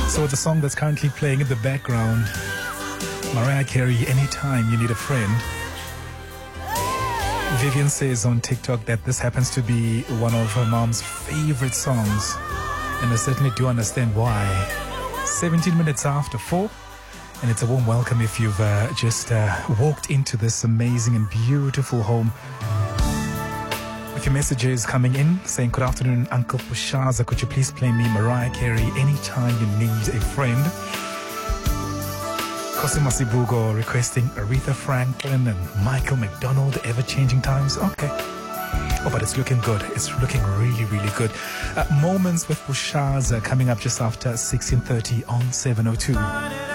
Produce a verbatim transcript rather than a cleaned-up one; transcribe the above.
So the song that's currently playing in the background, Mariah Carey, Anytime You Need a Friend. Vivian says on TikTok that this happens to be one of her mom's favorite songs, and I certainly do understand why. seventeen minutes after four, and it's a warm welcome if you've uh, just uh, walked into this amazing and beautiful home. With your messages coming in saying, good afternoon, Uncle Pushaza, could you please play me Mariah Carey, Anytime You Need a Friend? Cosimo Sibugo requesting Aretha Franklin and Michael McDonald, Ever-Changing Times. Okay. Oh, but it's looking good. It's looking really, really good. Uh, moments with Pushaza coming up just after sixteen thirty on seven oh two.